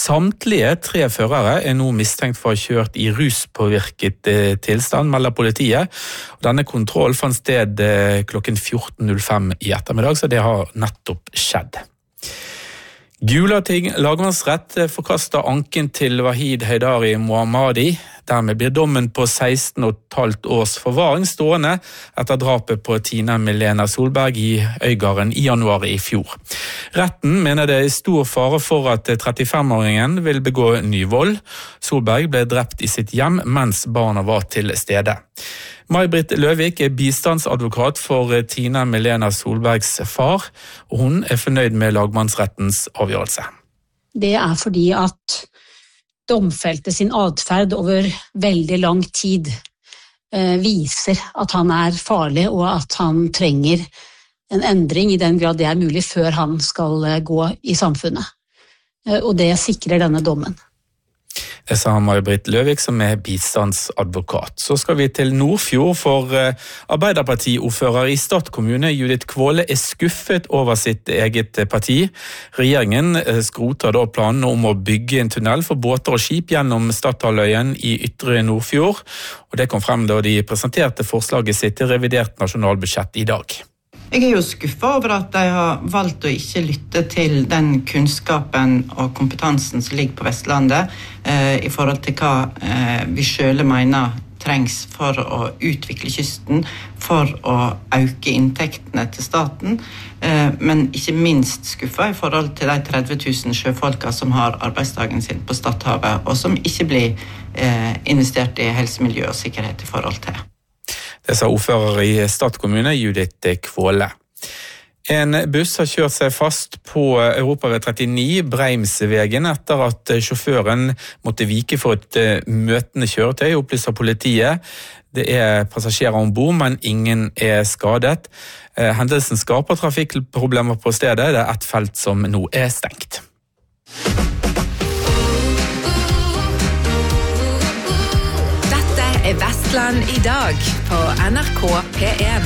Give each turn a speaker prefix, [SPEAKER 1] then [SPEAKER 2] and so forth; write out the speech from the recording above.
[SPEAKER 1] Samtlige 3 førere nå mistenkt for å ha kjørt i ruspåvirket tilstand, melder politiet. Denne kontrollen fant sted klokken 14.05 i ettermiddag, så det har nettopp skjedd. Gulating lagmannsrett forkastet anken til Wahid Haidari Mohammadi. Dermed blir dommen på 16,5 års forvaring stående etter drapet på Tina Milena Solberg i Øygarden i januar i fjor. Retten mener det stor fare for at 35-åringen vil begå ny vold. Solberg ble drept i sitt hjem mens barna var til stede. May-Britt Løvik bistandsadvokat for Tina Milena Solbergs far, og hun fornøyd med lagmannsrettens avgjørelse.
[SPEAKER 2] Det fordi at domfelte sin adferd over veldig lang tid viser at han farlig og at han trenger en endring i den grad det mulig før han skal gå i samfunnet. Og det sikrer denne dommen.
[SPEAKER 1] Det sa May-Britt Løvik som bistandsadvokat. Så skal vi til Nordfjord, for Arbeiderpartiordfører i Stad kommune, Judith Kvåle, skuffet over sitt eget parti. Regjeringen skroter da planen om å bygge en tunnel for båter og skip gjennom Stadhalvøyen i Ytre Nordfjord. Og det kom frem da de presenterte forslaget sitt til revidert nasjonalbudsjett i dag.
[SPEAKER 3] Jeg jo skuffet over at de har valgt å ikke lytte til den kunnskapen og kompetansen som ligger på Vestlandet i forhold til hva vi selv mener trengs for å utvikle kysten, for å øke inntektene til staten, men ikke minst skuffet i forhold til de 30 000 sjøfolka som har arbeidsdagen sin på Stadhavet, og som ikke blir investert i helse, miljø og sikkerhet i forhold til.
[SPEAKER 1] Det sa ordfører i Stad kommune, Judith Kvåle. En buss har kjørt seg fast på Europavei 39 Breimsvegen etter at sjåføren måtte vike for et møtende kjøretøy, opplyser politiet. Det passasjerer ombord, men ingen skadet. Hendelsen skaper trafikkproblemer på stedet. Det et felt som nå stengt.
[SPEAKER 4] Vestland i dag på NRK P1.